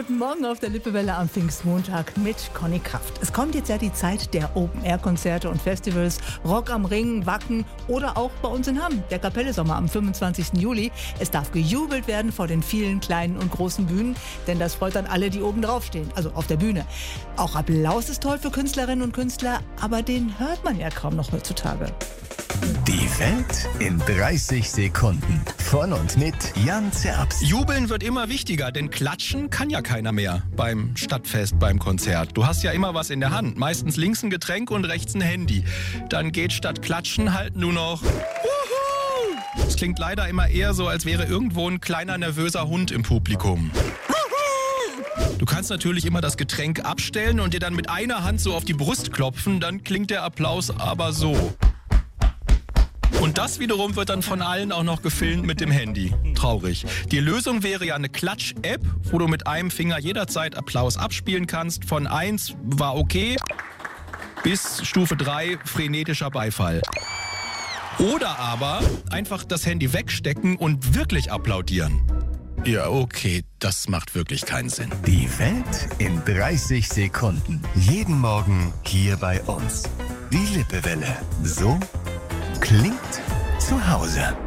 Guten Morgen auf der Lippewelle am Pfingstmontag mit Conny Kraft. Es kommt jetzt ja die Zeit der Open-Air-Konzerte und Festivals, Rock am Ring, Wacken oder auch bei uns in Hamm, der Kapelle-Sommer am 25. Juli. Es darf gejubelt werden vor den vielen kleinen und großen Bühnen, denn das freut dann alle, die oben draufstehen, also auf der Bühne. Auch Applaus ist toll für Künstlerinnen und Künstler, aber den hört man ja kaum noch heutzutage. Die Welt in 30 Sekunden. Von und mit Jan Zerbst. Jubeln wird immer wichtiger, denn klatschen kann ja keiner mehr beim Stadtfest, beim Konzert. Du hast ja immer was in der Hand, meistens links ein Getränk und rechts ein Handy. Dann geht statt klatschen halt nur noch Wuhu! Es klingt leider immer eher so, als wäre irgendwo ein kleiner nervöser Hund im Publikum. Du kannst natürlich immer das Getränk abstellen und dir dann mit einer Hand so auf die Brust klopfen, dann klingt der Applaus aber so. Und das wiederum wird dann von allen auch noch gefilmt mit dem Handy. Traurig. Die Lösung wäre ja eine Klatsch-App, wo du mit einem Finger jederzeit Applaus abspielen kannst. Von 1 war okay bis Stufe 3 frenetischer Beifall. Oder aber einfach das Handy wegstecken und wirklich applaudieren. Ja, okay, das macht wirklich keinen Sinn. Die Welt in 30 Sekunden. Jeden Morgen hier bei uns. Die Lippewelle. So klingt zu Hause.